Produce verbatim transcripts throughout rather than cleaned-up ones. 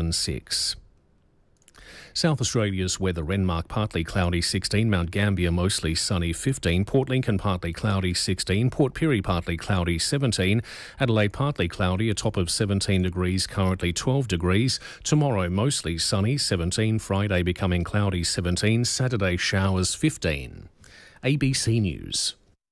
one six. South Australia's weather: Renmark partly cloudy sixteen, Mount Gambier mostly sunny fifteen, Port Lincoln partly cloudy sixteen, Port Pirie partly cloudy seventeen, Adelaide partly cloudy, a top of seventeen degrees, currently twelve degrees. Tomorrow mostly sunny seventeen, Friday becoming cloudy seventeen, Saturday showers fifteen. A B C News.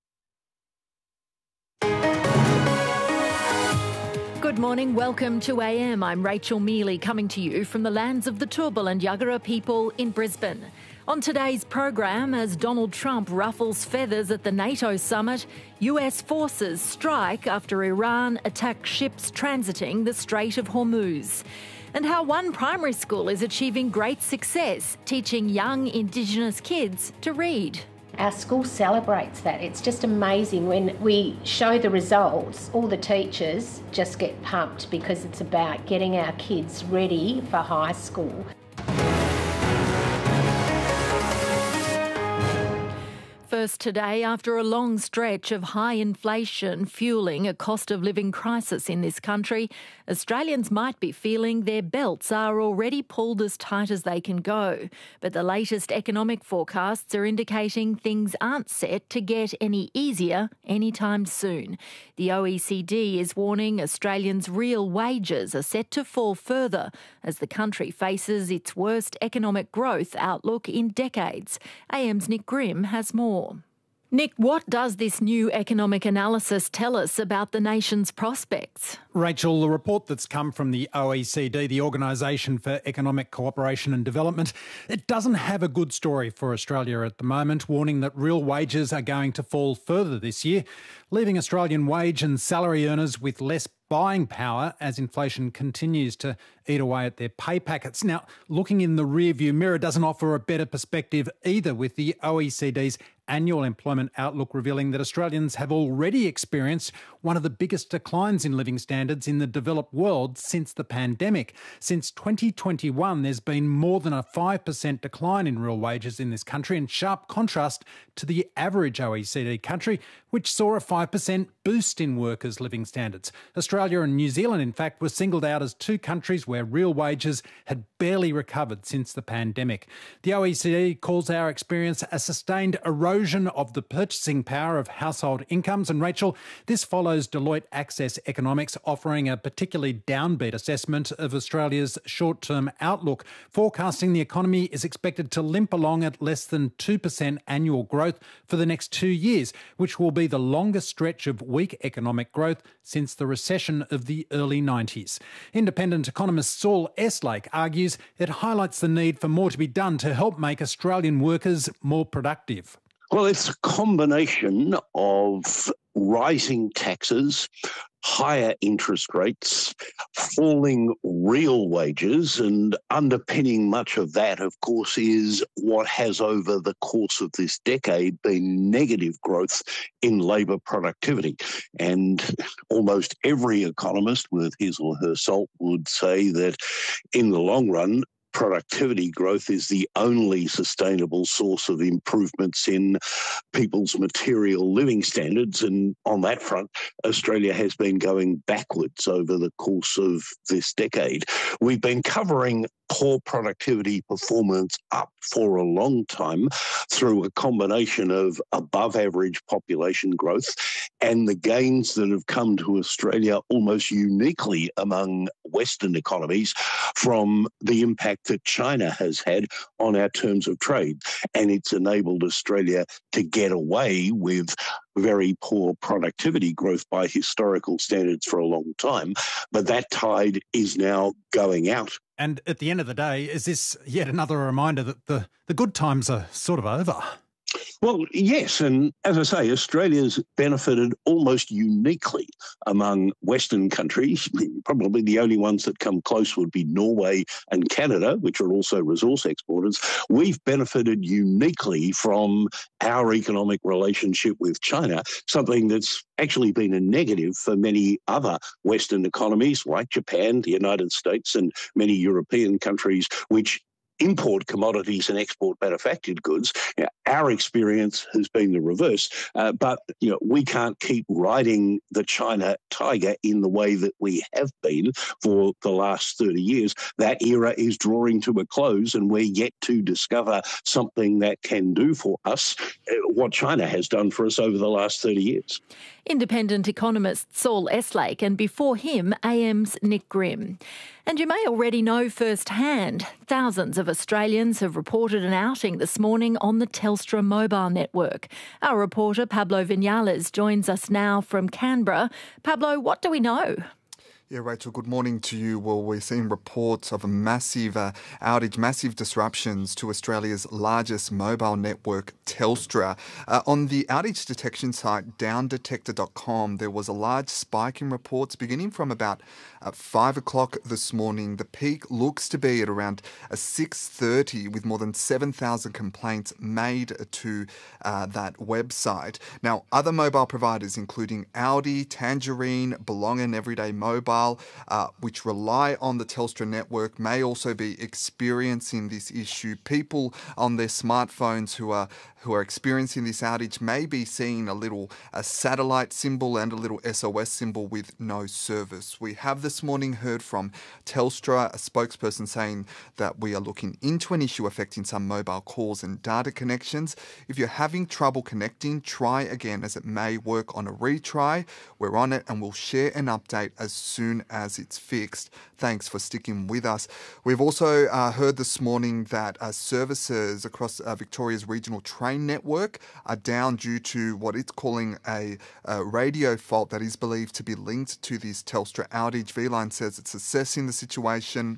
Good morning, welcome to A M. I'm Rachel Mealy, coming to you from the lands of the Turrbal and Yagara people in Brisbane. On today's program, as Donald Trump ruffles feathers at the NATO summit, U S forces strike after Iran attacks ships transiting the Strait of Hormuz. And how one primary school is achieving great success, teaching young Indigenous kids to read. Our school celebrates that. It's just amazing when we show the results. All the teachers just get pumped because it's about getting our kids ready for high school. First today, after a long stretch of high inflation fueling a cost of living crisis in this country, Australians might be feeling their belts are already pulled as tight as they can go. But the latest economic forecasts are indicating things aren't set to get any easier anytime soon. The O E C D is warning Australians' real wages are set to fall further as the country faces its worst economic growth outlook in decades. A M's Nick Grimm has more. Nick, what does this new economic analysis tell us about the nation's prospects? Rachel, the report that's come from the O E C D, the Organisation for Economic Cooperation and Development, it doesn't have a good story for Australia at the moment, warning that real wages are going to fall further this year, leaving Australian wage and salary earners with less buying power as inflation continues to eat away at their pay packets. Now, looking in the rearview mirror doesn't offer a better perspective either, with the O E C D's annual employment outlook revealing that Australians have already experienced one of the biggest declines in living standards in the developed world since the pandemic. Since twenty twenty-one, there's been more than a five percent decline in real wages in this country, in sharp contrast to the average O E C D country, which saw a five percent boost in workers' living standards. Australia and New Zealand, in fact, were singled out as two countries where real wages had barely recovered since the pandemic. The O E C D calls our experience a sustained erosion of the purchasing power of household incomes. And Rachel, this follows Deloitte Access Economics offering a particularly downbeat assessment of Australia's short-term outlook, forecasting the economy is expected to limp along at less than two percent annual growth for the next two years, which will be the longest stretch of weak economic growth since the recession of the early nineties. Independent economist Saul Eslake argues it highlights the need for more to be done to help make Australian workers more productive. Well, it's a combination of rising taxes, higher interest rates, falling real wages, and underpinning much of that, of course, is what has over the course of this decade been negative growth in labour productivity. And almost every economist with his or her salt would say that in the long run, productivity growth is the only sustainable source of improvements in people's material living standards. And on that front, Australia has been going backwards over the course of this decade. We've been covering poor productivity performance up for a long time through a combination of above average population growth and the gains that have come to Australia almost uniquely among Western economies from the impact that China has had on our terms of trade. And it's enabled Australia to get away with very poor productivity growth by historical standards for a long time. But that tide is now going out. And at the end of the day, is this yet another reminder that the, the good times are sort of over? Well, yes, and as I say, Australia's benefited almost uniquely among Western countries. Probably the only ones that come close would be Norway and Canada, which are also resource exporters. We've benefited uniquely from our economic relationship with China, something that's actually been a negative for many other Western economies like Japan, the United States, and many European countries, which import commodities and export manufactured goods. You know, our experience has been the reverse. Uh, but you know, we can't keep riding the China tiger in the way that we have been for the last thirty years. That era is drawing to a close, and we're yet to discover something that can do for us uh, what China has done for us over the last thirty years. Independent economist Saul Eslake, and before him, A M's Nick Grimm. And you may already know firsthand, thousands of Australians have reported an outing this morning on the Telstra mobile network. Our reporter Pablo Vinales joins us now from Canberra. Pablo, what do we know? Yeah, Rachel, good morning to you. Well, we're seeing reports of a massive uh, outage, massive disruptions to Australia's largest mobile network, Telstra. Uh, on the outage detection site, down detector dot com, there was a large spike in reports beginning from about uh, five o'clock this morning. The peak looks to be at around uh, six thirty, with more than seven thousand complaints made to uh, that website. Now, other mobile providers, including Audi, Tangerine, Belong and Everyday Mobile, Uh, which rely on the Telstra network, may also be experiencing this issue. People on their smartphones who are who are experiencing this outage may be seeing a little a satellite symbol and a little S O S symbol with no service. We have this morning heard from Telstra, a spokesperson, saying that we are looking into an issue affecting some mobile calls and data connections. If you're having trouble connecting, try again, as it may work on a retry. We're on it and we'll share an update as soon as it's fixed. Thanks for sticking with us. We've also uh, heard this morning that uh, services across uh, Victoria's regional train network are down due to what it's calling a, a radio fault that is believed to be linked to this Telstra outage. V-Line says it's assessing the situation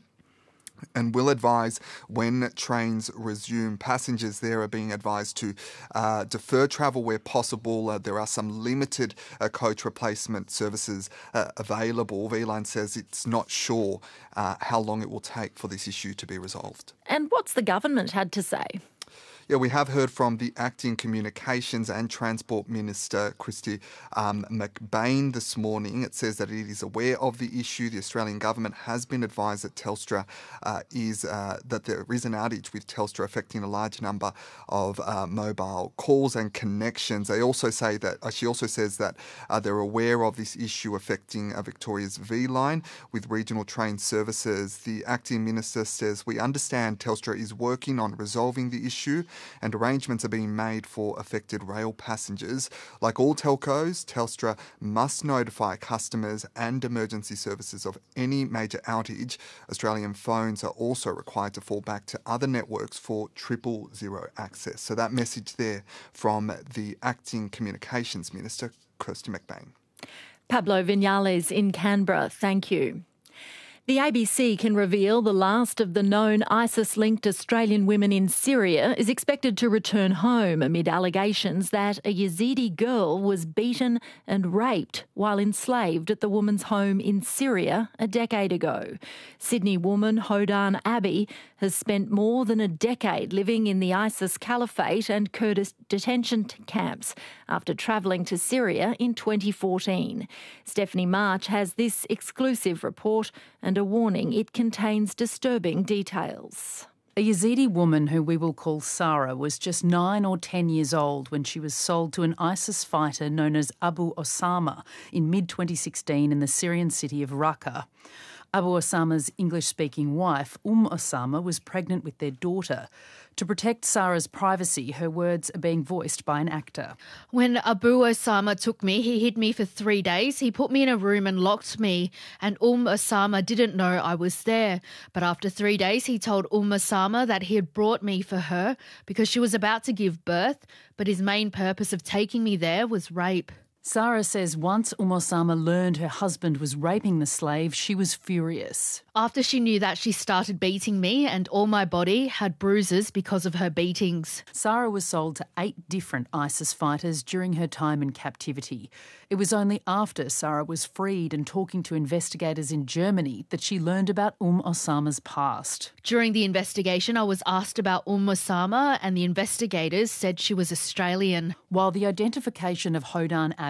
and will advise when trains resume. Passengers there are being advised to uh, defer travel where possible. Uh, there are some limited uh, coach replacement services uh, available. V-Line says it's not sure uh, how long it will take for this issue to be resolved. And what's the government had to say? Yeah, we have heard from the Acting Communications and Transport Minister, Kristy um, McBain, this morning. It says that it is aware of the issue. The Australian government has been advised that Telstra uh, is uh, that there is an outage with Telstra affecting a large number of uh, mobile calls and connections. They also say that uh, she also says that uh, they're aware of this issue affecting uh, Victoria's V-Line with regional train services. The Acting Minister says, "We understand Telstra is working on resolving the issue, and arrangements are being made for affected rail passengers. Like all telcos, Telstra must notify customers and emergency services of any major outage. Australian phones are also required to fall back to other networks for triple zero access." So that message there from the Acting Communications Minister, Kristy McBain. Pablo Vinales in Canberra, thank you. The A B C can reveal the last of the known ISIS-linked Australian women in Syria is expected to return home amid allegations that a Yazidi girl was beaten and raped while enslaved at the woman's home in Syria a decade ago. Sydney woman Hodan Abbey has spent more than a decade living in the ISIS caliphate and Kurdish detention camps after travelling to Syria in twenty fourteen. Stephanie March has this exclusive report and a warning it contains disturbing details. A Yazidi woman who we will call Sarah was just nine or ten years old when she was sold to an ISIS fighter known as Abu Osama in mid twenty sixteen in the Syrian city of Raqqa. Abu Osama's English-speaking wife, Umm Osama, was pregnant with their daughter. To protect Sarah's privacy, her words are being voiced by an actor. When Abu Osama took me, he hid me for three days. He put me in a room and locked me, and Umm Osama didn't know I was there. But after three days, he told Umm Osama that he had brought me for her because she was about to give birth, but his main purpose of taking me there was rape. Sarah says once Umm Osama learned her husband was raping the slave, she was furious. After she knew that, she started beating me, and all my body had bruises because of her beatings. Sarah was sold to eight different ISIS fighters during her time in captivity. It was only after Sarah was freed and talking to investigators in Germany that she learned about Umm Osama's past. During the investigation, I was asked about Umm Osama, and the investigators said she was Australian. While the identification of Hodan Abbey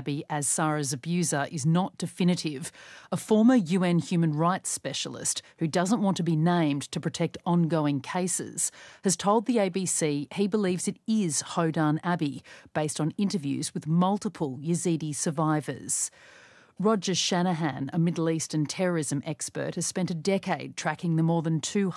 Abbey as Sarah's abuser is not definitive. A former U N human rights specialist who doesn't want to be named to protect ongoing cases has told the A B C he believes it is Hodan Abbey, based on interviews with multiple Yazidi survivors. Roger Shanahan, a Middle Eastern terrorism expert, has spent a decade tracking the more than two